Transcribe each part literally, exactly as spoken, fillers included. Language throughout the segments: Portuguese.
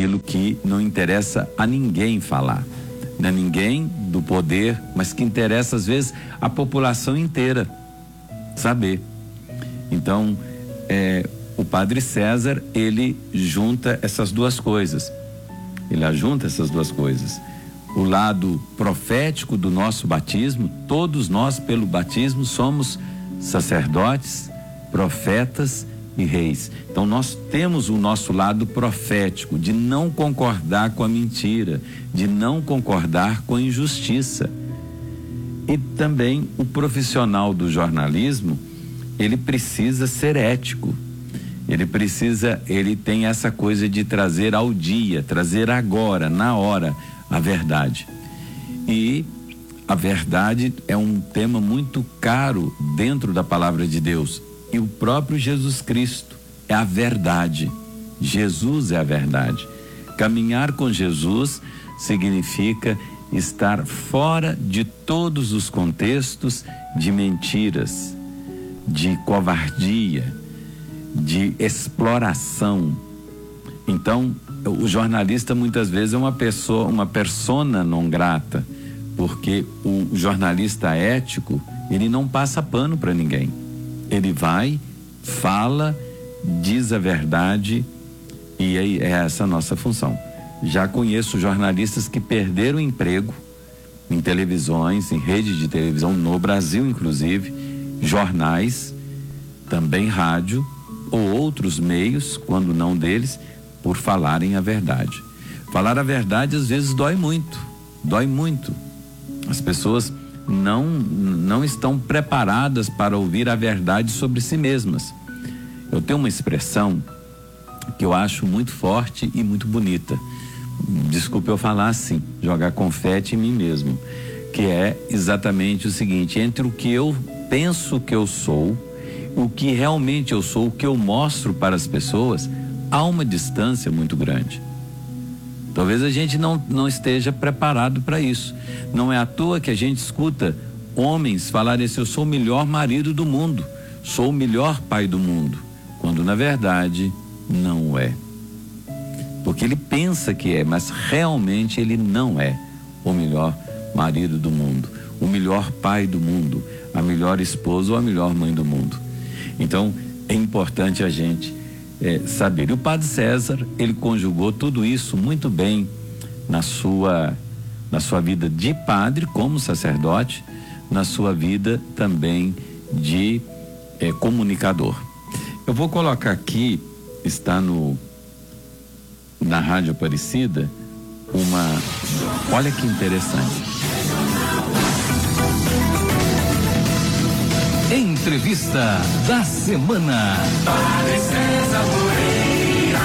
aquilo que não interessa a ninguém falar, não é ninguém do poder, mas que interessa às vezes a população inteira saber. Então, é, o Padre César, ele junta essas duas coisas, ele ajunta essas duas coisas, o lado profético do nosso batismo. Todos nós, pelo batismo, somos sacerdotes, profetas e reis. Então nós temos o nosso lado profético, de não concordar com a mentira, de não concordar com a injustiça. E também o profissional do jornalismo, ele precisa ser ético, ele precisa, ele tem essa coisa de trazer ao dia, trazer agora, na hora, a verdade. E a verdade é um tema muito caro dentro da palavra de Deus. E o próprio Jesus Cristo é a verdade. Jesus é a verdade. Caminhar com Jesus significa estar fora de todos os contextos de mentiras, de covardia, de exploração. Então, o jornalista muitas vezes é uma pessoa, uma persona non grata, porque o jornalista ético, ele não passa pano para ninguém. Ele vai, fala, diz a verdade, e é essa a nossa função. Já conheço jornalistas que perderam emprego em televisões, em rede de televisão, no Brasil inclusive, jornais, também rádio, ou outros meios, quando não deles, por falarem a verdade. Falar a verdade às vezes dói muito, dói muito. As pessoas não, não estão preparadas para ouvir a verdade sobre si mesmas. Eu tenho uma expressão que eu acho muito forte e muito bonita. Desculpe eu falar assim, jogar confete em mim mesmo, que é exatamente o seguinte: entre o que eu penso que eu sou, o que realmente eu sou, o que eu mostro para as pessoas, há uma distância muito grande. Talvez a gente não, não esteja preparado para isso. Não é à toa que a gente escuta homens falarem assim: eu sou o melhor marido do mundo, sou o melhor pai do mundo, quando na verdade não é. Porque ele pensa que é, mas realmente ele não é o melhor marido do mundo, o melhor pai do mundo, a melhor esposa ou a melhor mãe do mundo. Então é importante a gente é, saber. E o Padre César, ele conjugou tudo isso muito bem na sua, na sua vida de padre, como sacerdote, na sua vida também de é, comunicador. Eu vou colocar aqui, está no na Rádio Aparecida, uma, olha que interessante. Entrevista da semana. Padre César Moreira.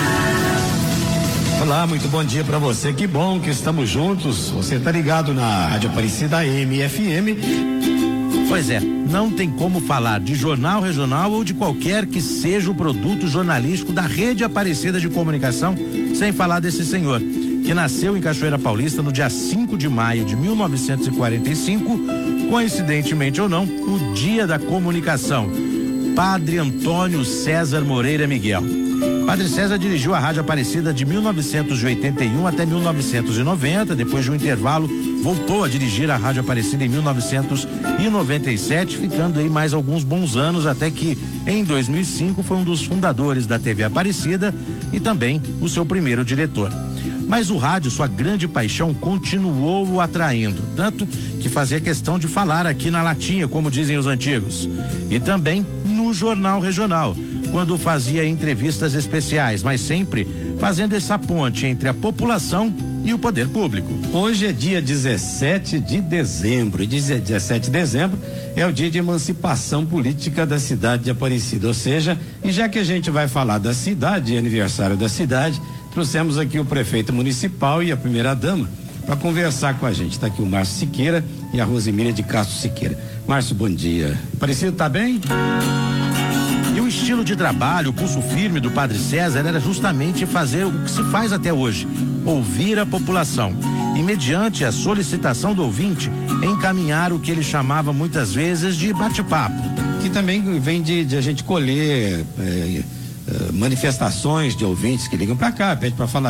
Olá, muito bom dia para você. Que bom que estamos juntos. Você tá ligado na Rádio Aparecida A M e F M. Pois é, não tem como falar de jornal regional ou de qualquer que seja o produto jornalístico da Rede Aparecida de Comunicação sem falar desse senhor, que nasceu em Cachoeira Paulista no dia cinco de maio de mil novecentos e quarenta e cinco, coincidentemente ou não, o Dia da Comunicação. Padre Antônio César Moreira Miguel. Padre César dirigiu a Rádio Aparecida de mil novecentos e oitenta e um até mil novecentos e noventa. Depois de um intervalo, voltou a dirigir a Rádio Aparecida em mil novecentos e noventa e sete, ficando aí mais alguns bons anos, até que em dois mil e cinco foi um dos fundadores da T V Aparecida e também o seu primeiro diretor. Mas o rádio, sua grande paixão, continuou o atraindo, tanto que fazia questão de falar aqui na latinha, como dizem os antigos, e também no Jornal Regional, quando fazia entrevistas especiais, mas sempre fazendo essa ponte entre a população e o poder público. Hoje é dia dezessete de dezembro, e dezessete de dezembro é o dia de emancipação política da cidade de Aparecida, ou seja, e já que a gente vai falar da cidade, aniversário da cidade, trouxemos aqui o prefeito municipal e a primeira dama para conversar com a gente. Está aqui o Márcio Siqueira e a Rosemília de Castro Siqueira. Márcio, bom dia. Aparecido, tá bem? E o estilo de trabalho, o pulso firme do Padre César era justamente fazer o que se faz até hoje: ouvir a população e, mediante a solicitação do ouvinte, encaminhar o que ele chamava muitas vezes de bate-papo. Que também vem de, de a gente colher é, é, manifestações de ouvintes que ligam para cá, pede para falar